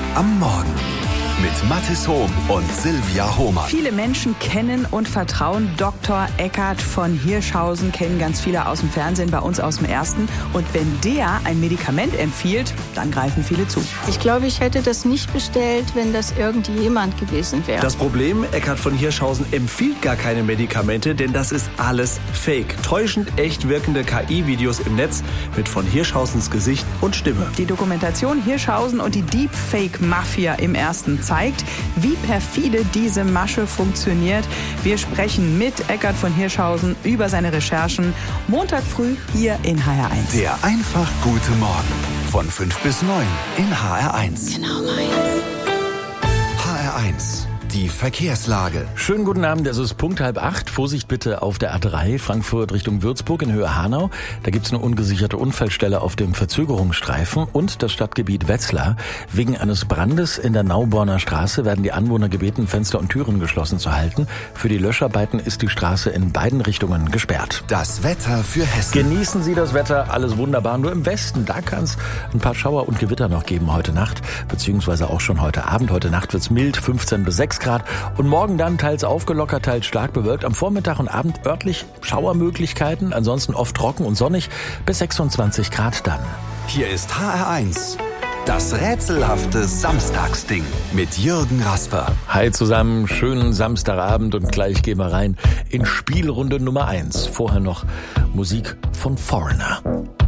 am Morgen mit Mathis Hohm und Silvia Hohmann. Viele Menschen kennen und vertrauen Dr. Eckhard von Hirschhausen, kennen ganz viele aus dem Fernsehen, bei uns aus dem Ersten. Und wenn der ein Medikament empfiehlt, dann greifen viele zu. Ich glaube, ich hätte das nicht bestellt, wenn das irgendjemand gewesen wäre. Das Problem, Eckhard von Hirschhausen empfiehlt gar keine Medikamente, denn das ist alles Fake. Täuschend echt wirkende KI-Videos im Netz mit von Hirschhausens Gesicht und Stimme. Die Dokumentation Hirschhausen und die Deepfake-Mafia im Ersten zeigt, wie perfide diese Masche funktioniert. Wir sprechen mit Eckhard von Hirschhausen über seine Recherchen. Montag früh hier in HR1. Der einfach gute Morgen von 5 bis 9 in HR1. Genau meins. HR1, die Verkehrslage. Schönen guten Abend, es ist Punkt 7:30. Vorsicht bitte auf der A3 Frankfurt Richtung Würzburg in Höhe Hanau. Da gibt's eine ungesicherte Unfallstelle auf dem Verzögerungsstreifen und das Stadtgebiet Wetzlar. Wegen eines Brandes in der Nauborner Straße werden die Anwohner gebeten, Fenster und Türen geschlossen zu halten. Für die Löscharbeiten ist die Straße in beiden Richtungen gesperrt. Das Wetter für Hessen. Genießen Sie das Wetter, alles wunderbar. Nur im Westen, da kann es ein paar Schauer und Gewitter noch geben heute Nacht, beziehungsweise auch schon heute Abend. Heute Nacht wird's mild, 15 bis 6 Grad. Und morgen dann teils aufgelockert, teils stark bewölkt. Am Vormittag und Abend örtlich Schauermöglichkeiten, ansonsten oft trocken und sonnig, bis 26 Grad dann. Hier ist HR1. Das rätselhafte Samstagsding mit Jürgen Rasper. Hi zusammen, schönen Samstagabend und gleich gehen wir rein in Spielrunde Nummer 1. Vorher noch Musik von Foreigner.